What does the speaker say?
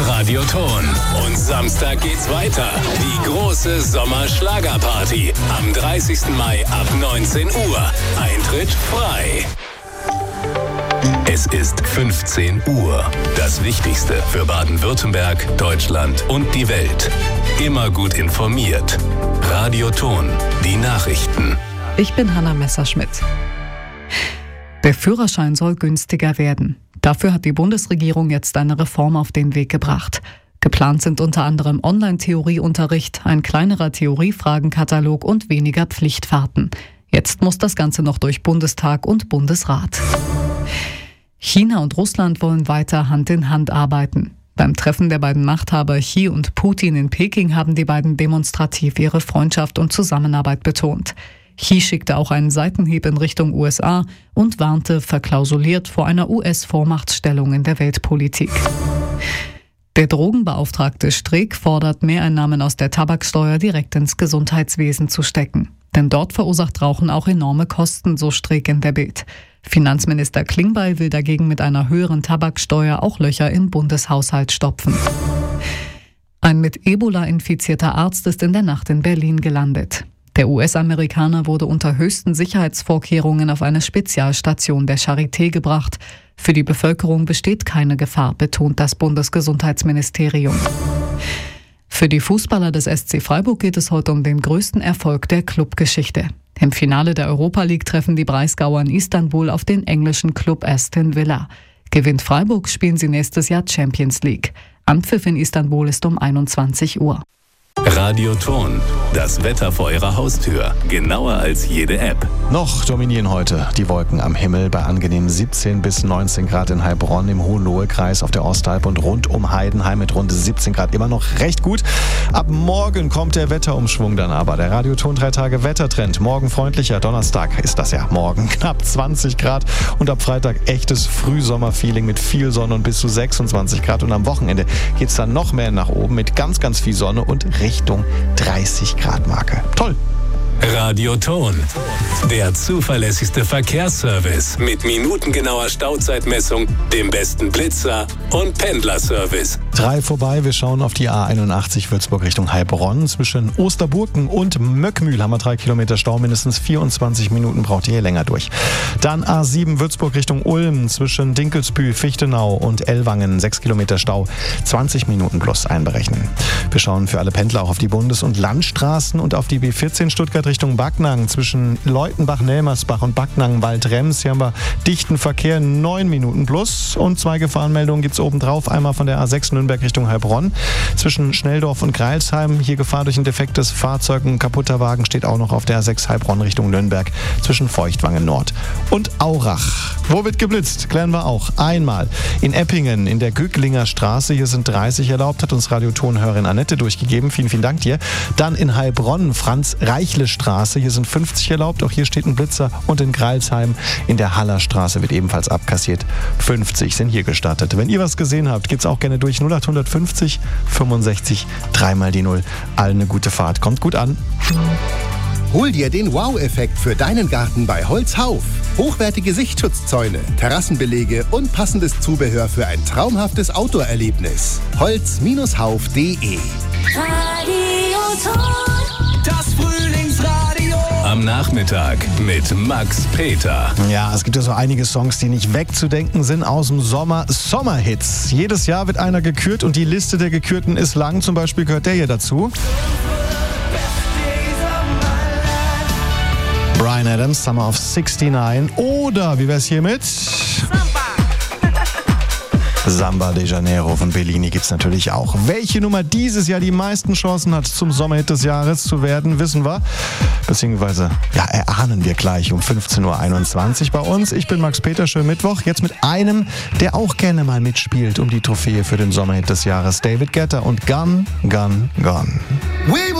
Radioton. Und Samstag geht's weiter. Die große Sommerschlagerparty. Am 30. Mai ab 19 Uhr. Eintritt frei. Es ist 15 Uhr. Das Wichtigste für Baden-Württemberg, Deutschland und die Welt. Immer gut informiert. Radioton. Die Nachrichten. Ich bin Hanna Messerschmidt. Der Führerschein soll günstiger werden. Dafür hat die Bundesregierung jetzt eine Reform auf den Weg gebracht. Geplant sind unter anderem Online-Theorieunterricht, ein kleinerer Theoriefragenkatalog und weniger Pflichtfahrten. Jetzt muss das Ganze noch durch Bundestag und Bundesrat. China und Russland wollen weiter Hand in Hand arbeiten. Beim Treffen der beiden Machthaber Xi und Putin in Peking haben die beiden demonstrativ ihre Freundschaft und Zusammenarbeit betont. Xi schickte auch einen Seitenhieb in Richtung USA und warnte verklausuliert vor einer US-Vormachtstellung in der Weltpolitik. Der Drogenbeauftragte Streeck fordert, Mehreinnahmen aus der Tabaksteuer direkt ins Gesundheitswesen zu stecken. Denn dort verursacht Rauchen auch enorme Kosten, so Streeck in der Bild. Finanzminister Klingbeil will dagegen mit einer höheren Tabaksteuer auch Löcher im Bundeshaushalt stopfen. Ein mit Ebola infizierter Arzt ist in der Nacht in Berlin gelandet. Der US-Amerikaner wurde unter höchsten Sicherheitsvorkehrungen auf eine Spezialstation der Charité gebracht. Für die Bevölkerung besteht keine Gefahr, betont das Bundesgesundheitsministerium. Für die Fußballer des SC Freiburg geht es heute um den größten Erfolg der Clubgeschichte. Im Finale der Europa League treffen die Breisgauer in Istanbul auf den englischen Club Aston Villa. Gewinnt Freiburg, spielen sie nächstes Jahr Champions League. Anpfiff in Istanbul ist um 21 Uhr. Radioton. Das Wetter vor Ihrer Haustür. Genauer als jede App. Noch dominieren heute die Wolken am Himmel bei angenehmen 17 bis 19 Grad in Heilbronn im Hohenlohe-Kreis auf der Ostalb und rund um Heidenheim mit rund 17 Grad immer noch recht gut. Ab morgen kommt der Wetterumschwung dann aber. Der Radioton 3 Tage Wettertrend. Morgen freundlicher, Donnerstag ist das ja. Morgen knapp 20 Grad und ab Freitag echtes Frühsommerfeeling mit viel Sonne und bis zu 26 Grad. Und am Wochenende geht es dann noch mehr nach oben mit ganz, ganz viel Sonne und Richtung 30 Grad Marke. Toll! Radioton. Der zuverlässigste Verkehrsservice mit minutengenauer Stauzeitmessung, dem besten Blitzer und Pendlerservice. 3 vorbei, wir schauen auf die A81 Würzburg Richtung Heilbronn. Zwischen Osterburken und Möckmühl haben wir 3 Kilometer Stau, mindestens 24 Minuten braucht ihr hier länger durch. Dann A7 Würzburg Richtung Ulm, zwischen Dinkelsbühl, Fichtenau und Ellwangen 6 Kilometer Stau, 20 Minuten plus einberechnen. Wir schauen für alle Pendler auch auf die Bundes- und Landstraßen und auf die B14 Stuttgart Richtung Backnang, zwischen Leutenbach-Nelmersbach und Backnang-Waldrems. Hier haben wir dichten Verkehr, 9 Minuten plus. Und 2 Gefahrenmeldungen gibt es obendrauf. Einmal von der A6 Nürnberg Richtung Heilbronn. Zwischen Schnelldorf und Greilsheim. Hier Gefahr durch ein defektes Fahrzeug. Ein kaputter Wagen steht auch noch auf der A6 Heilbronn Richtung Nürnberg. Zwischen Feuchtwangen Nord und Aurach. Wo wird geblitzt? Klären wir auch. Einmal in Eppingen in der Göcklinger Straße. Hier sind 30 erlaubt, hat uns Radiotonhörerin Annette durchgegeben. Vielen, vielen Dank dir. Dann in Heilbronn Franz-Reichle-Straße. Hier sind 50 erlaubt. Auch hier steht ein Blitzer. Und in Greilsheim in der Hallerstraße wird ebenfalls abkassiert. 50 sind hier gestartet. Wenn ihr was gesehen habt, geht's auch gerne durch. 0850 65 3 mal die 0. Allen eine gute Fahrt. Kommt gut an. Hol dir den Wow-Effekt für deinen Garten bei Holzhauf. Hochwertige Sichtschutzzäune, Terrassenbelege und passendes Zubehör für ein traumhaftes Outdoor-Erlebnis. Holz-hauf.de. Das Frühlingsradio. Am Nachmittag mit Max Peter. Ja, es gibt ja so einige Songs, die nicht wegzudenken sind aus dem Sommer. Sommerhits. Jedes Jahr wird einer gekürt und die Liste der Gekürten ist lang. Zum Beispiel gehört der hier dazu. Bryan Adams, Summer of 69. Oder, wie wär's hier mit? Samba de Janeiro von Bellini gibt's natürlich auch. Welche Nummer dieses Jahr die meisten Chancen hat, zum Sommerhit des Jahres zu werden, wissen wir. Beziehungsweise, ja, erahnen wir gleich um 15.21 Uhr bei uns. Ich bin Max Peter, schönen Mittwoch. Jetzt mit einem, der auch gerne mal mitspielt um die Trophäe für den Sommerhit des Jahres. David Guetta und Gone, Gone, Gone.